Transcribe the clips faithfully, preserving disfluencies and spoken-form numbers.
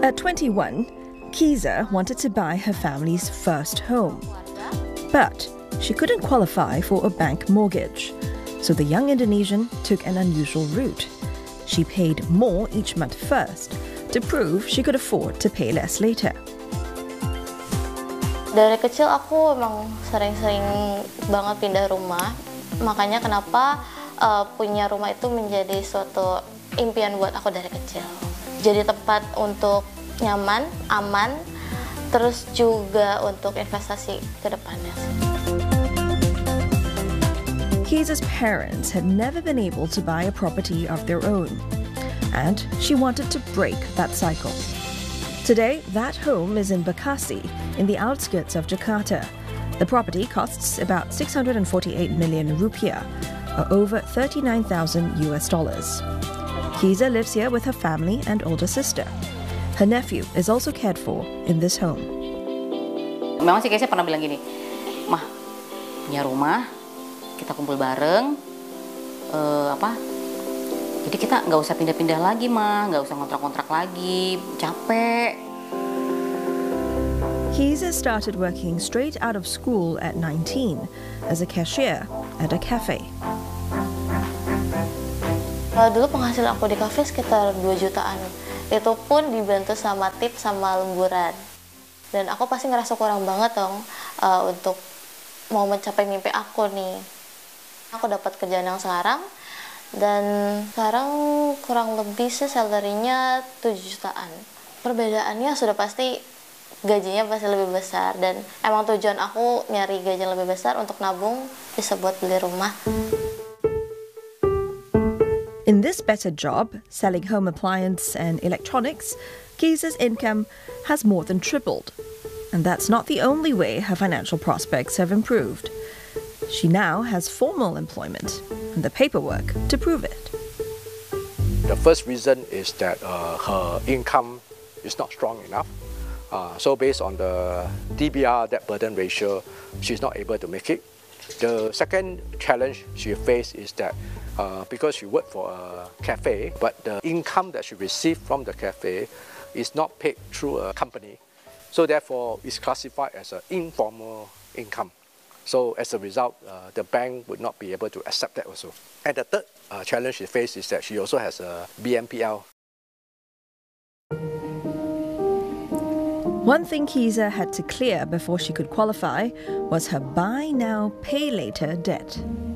At twenty-one, Kiza wanted to buy her family's first home. But she couldn't qualify for a bank mortgage. So the young Indonesian took an unusual route. She paid more each month first to prove she could afford to pay less later. Dari kecil aku emang sering-sering banget pindah rumah. Makanya kenapa uh, punya rumah itu menjadi suatu impian buat aku dari kecil. Jadi tempat untuk nyaman, aman, terus juga untuk investasi ke depannya. Kiza's parents had never been able to buy a property of their own, and she wanted to break that cycle. Today, that home is in Bekasi, in the outskirts of Jakarta. The property costs about six hundred forty-eight million rupiah, or over thirty-nine thousand U S dollars. Kiza lives here with her family and older sister. Her nephew is also cared for in this home. Memang sih Keisha pernah bilang gini, Mah, punya rumah, kita kumpul bareng, uh, apa? Jadi kita nggak usah pindah-pindah lagi, Mah, nggak usah kontrak-kontrak lagi, capek. Kiza started working straight out of school at nineteen as a cashier at a cafe. Uh, dulu penghasilan aku di kafe sekitar dua jutaan. Itu pun dibantu sama tip sama lemburan. Dan aku pasti ngerasa kurang banget dong uh, untuk mau mencapai mimpi aku nih. Aku dapat kerjaan yang sekarang, dan sekarang kurang lebih sih salary-nya tujuh jutaan. Perbedaannya sudah pasti gajinya pasti lebih besar, dan emang tujuan aku nyari gaji yang lebih besar untuk nabung bisa buat beli rumah. In this better job, selling home appliance and electronics, Kiza's income has more than tripled. And that's not the only way her financial prospects have improved. She now has formal employment and the paperwork to prove it. The first reason is that uh, her income is not strong enough. Uh, so based on the D B R, debt burden ratio, she's not able to make it. The second challenge she faced is that uh, because she worked for a cafe, but the income that she received from the cafe is not paid through a company. So therefore, it's classified as an informal income. So as a result, uh, the bank would not be able to accept that also. And the third uh, challenge she faced is that she also has a B N P L. One thing Kiza had to clear before she could qualify was her buy now, pay later debt.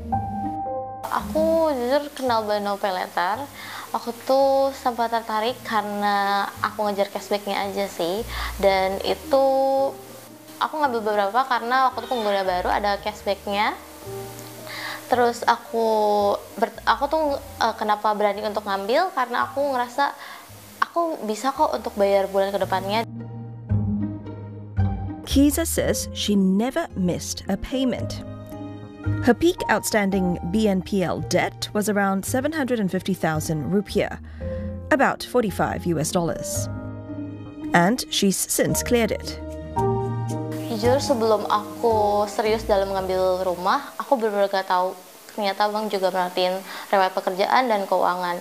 Aku jujur kenal buy now pay later. Aku tuh sempat tertarik karena aku ngejar cashbacknya aja sih. Dan itu aku ngambil beberapa karena waktu itu pengguna baru ada cashbacknya. Terus aku ber, aku tuh uh, kenapa berani untuk ngambil karena aku ngerasa aku bisa kok untuk bayar bulan ke depannya. Kiza says she never missed a payment. Her peak outstanding B N P L debt was around seven hundred fifty thousand rupiah, about forty-five U S dollars. And she's since cleared it. Jujur sebelum aku serius dalam mengambil rumah, aku benar-benar gak tahu ternyata Bang juga merhatiin riwayat pekerjaan dan keuangan.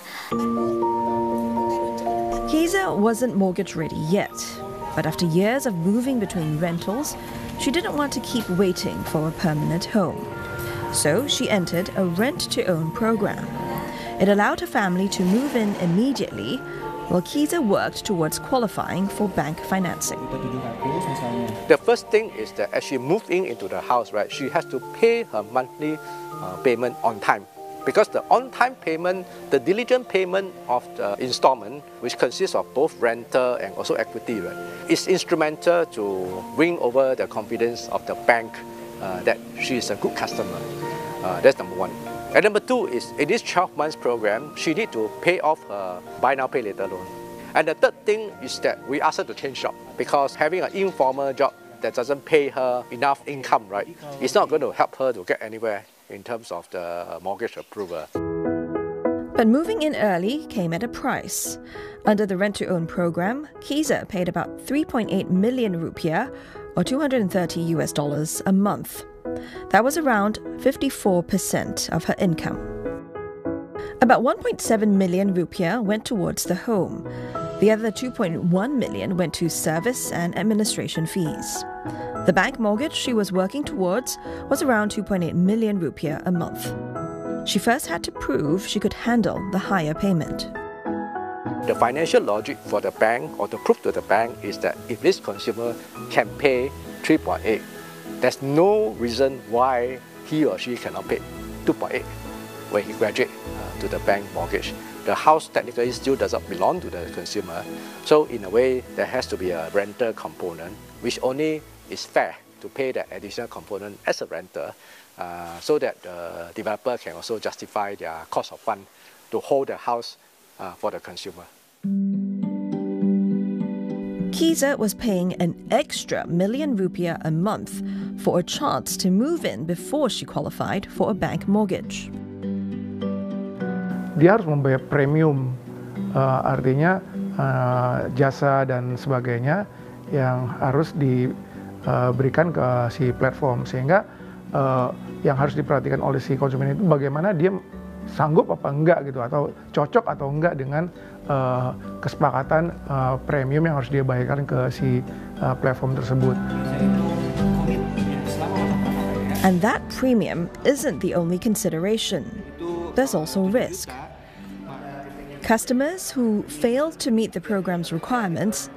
Kiza wasn't mortgage ready yet, but after years of moving between rentals, she didn't want to keep waiting for a permanent home. So she entered a rent-to-own program. It allowed her family to move in immediately, while Kiza worked towards qualifying for bank financing. The first thing is that as she moved in into the house, right, she has to pay her monthly uh, payment on time. Because the on-time payment, the diligent payment of the installment, which consists of both rental and also equity, right, is instrumental to win over the confidence of the bank uh, that she is a good customer. Uh, that's number one. And number two is, in this twelve months program, she need to pay off her buy now, pay later loan. And the third thing is that we ask her to change job, because having an informal job that doesn't pay her enough income, right, it's not going to help her to get anywhere in terms of the mortgage approval. But moving in early came at a price. Under the rent-to-own program, Kiza paid about three point eight million rupiah, or two hundred thirty U S dollars a month. That was around fifty-four percent of her income. About one point seven million rupiah went towards the home. The other two point one million went to service and administration fees. The bank mortgage she was working towards was around two point eight million rupiah a month. She first had to prove she could handle the higher payment. The financial logic for the bank or to prove to the bank is that if this consumer can pay three point eight, there's no reason why he or she cannot pay two point eight when he graduates uh, to the bank mortgage. The house technically still does not belong to the consumer. So in a way, there has to be a rental component, which only is fair to pay that additional component as a renter uh, so that the developer can also justify their cost of fund to hold the house uh, for the consumer. Kiza was paying an extra million rupiah a month for a chance to move in before she qualified for a bank mortgage. Dia harus membayar premium, uh, artinya uh, jasa dan sebagainya yang harus diberikan ke si platform, sehingga uh, yang harus diperhatikan oleh si konsumen itu bagaimana dia sanggup apa enggak gitu, atau cocok atau enggak dengan uh, kesepakatan uh, premium yang harus dia bayarkan ke si uh, platform tersebut. And that premium isn't the only consideration. There's also risk. Customers who fail to meet the program's requirements